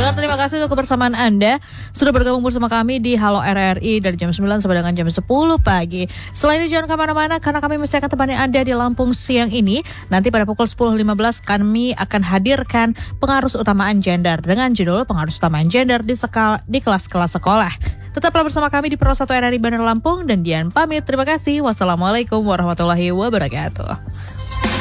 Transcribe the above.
Pendengar, terima kasih untuk kebersamaan Anda sudah bergabung bersama kami di Halo RRI dari jam 9 sampai dengan jam 10 pagi. Selain itu jangan kemana-mana karena kami masih akan temani Anda di Lampung siang ini. Nanti pada pukul 10.15 kami akan hadirkan pengarus utamaan gender dengan judul pengarus utamaan gender di kelas-kelas sekolah. Tetaplah bersama kami di Pro 1 RRI Bandar Lampung dan Dian pamit. Terima kasih. Wassalamualaikum warahmatullahi wabarakatuh.